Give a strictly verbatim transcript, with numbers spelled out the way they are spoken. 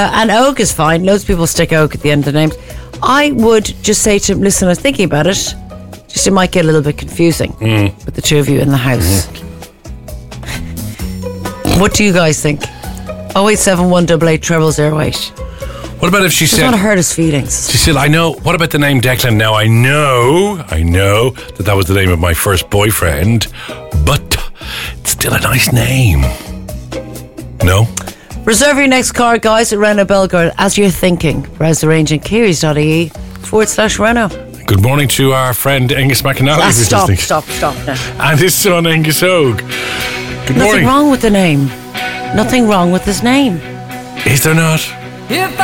Uh, and Oak is fine. Loads of people stick Oak at the end of the names. I would just say to him, listen, I was thinking about it. Just it might get a little bit confusing mm. with the two of you in the house. Mm. What do you guys think? oh eight seven one eight eight treble zero eight. What about if she I said... I don't want to hurt his feelings. She said, I know... What about the name Declan? Now, I know, I know that that was the name of my first boyfriend, but it's still a nice name. No? Reserve your next car, guys, at Renault Belgard as you're thinking. Browse the range in Kearys.ie forward slash Renault. Good morning to our friend Angus McAnally. Ah, stop, stop, stop now. And his son Angus Oak. Good Nothing morning. wrong with the name. Nothing wrong with his name. Is there not? If